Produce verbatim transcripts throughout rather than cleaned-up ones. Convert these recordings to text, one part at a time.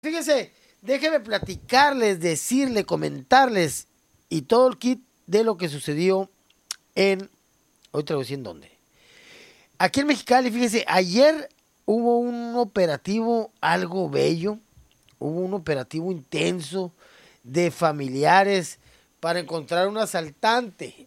Fíjese, déjeme platicarles, decirle, comentarles y todo el kit de lo que sucedió en, hoy te voy a decir en dónde. Aquí en Mexicali, fíjese, ayer hubo un operativo algo bello, hubo un operativo intenso de familiares para encontrar un asaltante.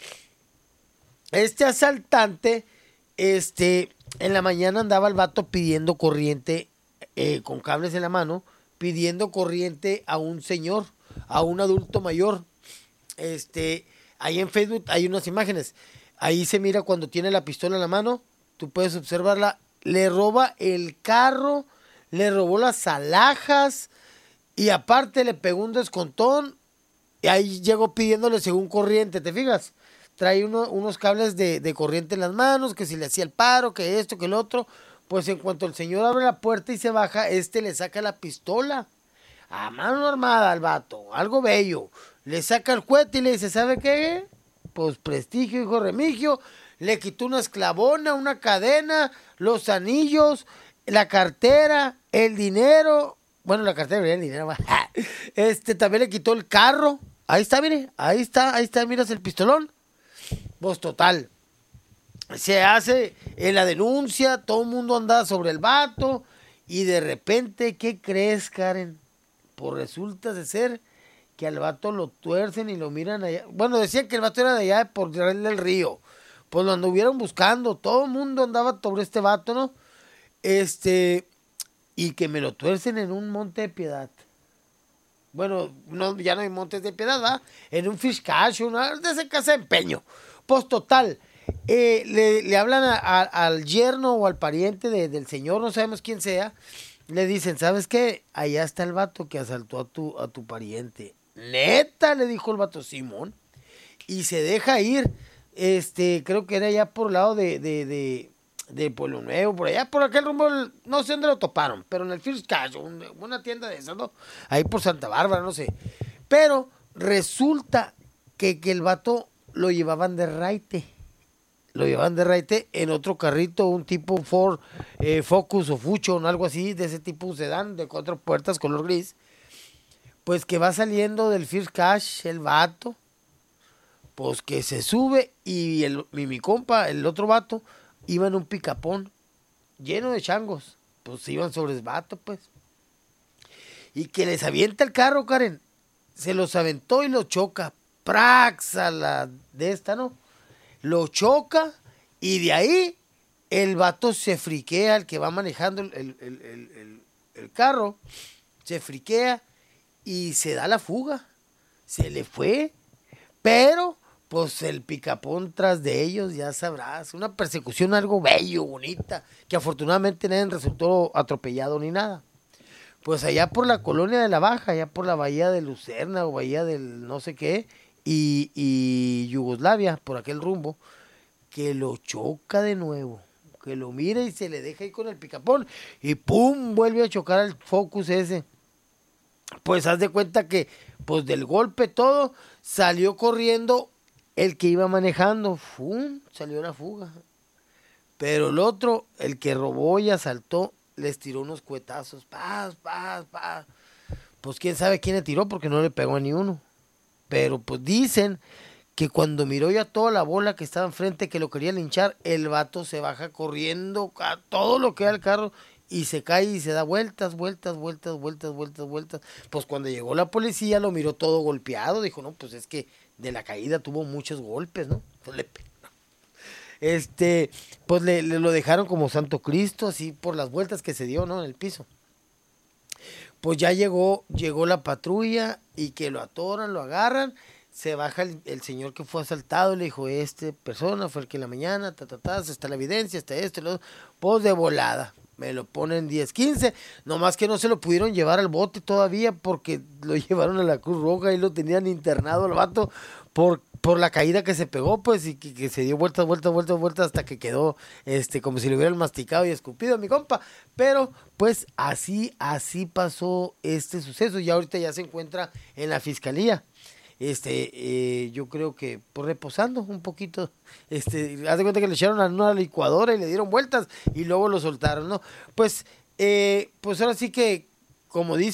Este asaltante, este, en la mañana andaba el vato pidiendo corriente eh, con cables en la mano, pidiendo corriente a un señor, a un adulto mayor. Este, ahí en Facebook hay unas imágenes. Ahí se mira cuando tiene la pistola en la mano, tú puedes observarla. Le roba el carro, le robó las alhajas y aparte le pegó un descontón. Y ahí llegó pidiéndole según corriente, ¿te fijas? Trae uno, unos cables de, de corriente en las manos, que si le hacía el paro, que esto, que el otro. Pues en cuanto el señor abre la puerta y se baja, este le saca la pistola. A mano armada al vato, algo bello. Le saca el cohete y le dice, ¿sabe qué? Pues prestigio, hijo Remigio. Le quitó una esclavona, una cadena, los anillos, la cartera, el dinero. Bueno, la cartera y el dinero. Este, también le quitó el carro. Ahí está, mire, ahí está, ahí está, miras el pistolón. Pues total, se hace en la denuncia, todo el mundo anda sobre el vato y de repente, ¿qué crees, Karen? Pues resulta de ser que al vato lo tuercen y lo miran allá. Bueno, decían que el vato era de allá por Real del Río. Pues lo anduvieron buscando, todo el mundo andaba sobre este vato, ¿no? Este, y que me lo tuercen en un monte de piedad. Bueno, no, ya no hay montes de piedad, ¿va? En un fish cash, una de esa casa de empeño. Pues total, eh, le, le hablan a, a, al yerno o al pariente de, del señor, no sabemos quién sea. Le dicen, ¿sabes qué? Allá está el vato que asaltó a tu, a tu pariente. Neta, le dijo el vato Simón. Y se deja ir. Este, creo que era allá por el lado de, de, de, de Pueblo Nuevo, por allá, por aquel rumbo, no sé dónde lo toparon, pero en el First Cash, una tienda de esas, ¿no? Ahí por Santa Bárbara, no sé. Pero resulta que, que el vato lo llevaban de raite. Lo llevaban de raite en otro carrito, un tipo Ford eh, Focus o Fusion, algo así, de ese tipo sedán, de cuatro puertas, color gris. Pues que va saliendo del First Cash el vato, pues que se sube y, el, y mi compa, el otro vato, iba en un picapón lleno de changos. Pues iban sobre el vato, pues. Y que les avienta el carro, Karen. Se los aventó y lo choca. Prax a la de esta, ¿no? Lo choca y de ahí el vato se friquea, el que va manejando el, el, el, el, el carro, se friquea y se da la fuga. Se le fue. Pero pues el picapón tras de ellos, ya sabrás, una persecución algo bello, bonita, que afortunadamente nadie resultó atropellado ni nada. Pues allá por la colonia de la Baja, allá por la bahía de Lucerna o bahía del no sé qué, y, y Yugoslavia, por aquel rumbo, que lo choca de nuevo, que lo mira y se le deja ahí con el picapón, y pum, vuelve a chocar al Focus ese. Pues haz de cuenta que, pues del golpe todo, salió corriendo el que iba manejando, ¡fum! Salió la fuga. Pero el otro, el que robó y asaltó, les tiró unos cuetazos, paz, paz, paz. Pues quién sabe quién le tiró porque no le pegó a ni uno. Pero pues dicen que cuando miró ya toda la bola que estaba enfrente que lo quería linchar, el vato se baja corriendo a todo lo que da el carro y se cae y se da vueltas, vueltas, vueltas, vueltas, vueltas, vueltas. Pues cuando llegó la policía lo miró todo golpeado, dijo, no, pues es que de la caída tuvo muchos golpes, ¿no? Pues le, este, pues le, le lo dejaron como Santo Cristo, así por las vueltas que se dio, ¿no? En el piso. Pues ya llegó, llegó la patrulla y que lo atoran, lo agarran. Se baja el, el señor que fue asaltado, le dijo, este persona fue el que en la mañana, ta, ta, ta, está la evidencia, está esto, lo, pues de volada. Me lo ponen diez quince, nomás que no se lo pudieron llevar al bote todavía porque lo llevaron a la Cruz Roja y lo tenían internado al vato por, por la caída que se pegó, pues, y que, que se dio vueltas, vueltas, vueltas, vueltas hasta que quedó este como si le hubieran masticado y escupido a mi compa. Pero, pues, así, así pasó este suceso y ahorita ya se encuentra en la fiscalía. Este, eh, yo creo que pues, reposando un poquito, este, haz de cuenta que le echaron a una licuadora y le dieron vueltas y luego lo soltaron, ¿no? Pues, eh, pues ahora sí que como dice